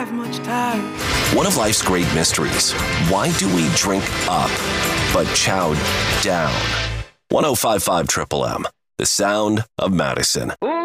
have much time. One of life's great mysteries. Why do we drink up but chow down? 105.5 Triple M, the sound of Madison. Ooh.